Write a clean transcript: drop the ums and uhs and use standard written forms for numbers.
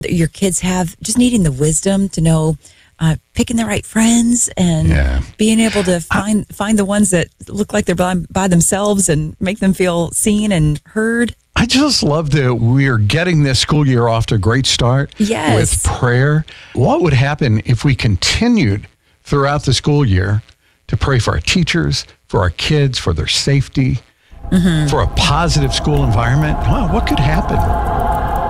your kids have, just needing the wisdom to know picking the right friends and being able to find the ones that look like they're by themselves and make them feel seen and heard. I just love that we're getting this school year off to a great start with prayer. What would happen if we continued throughout the school year to pray for our teachers, for our kids, for their safety, for a positive school environment? Wow, what could happen?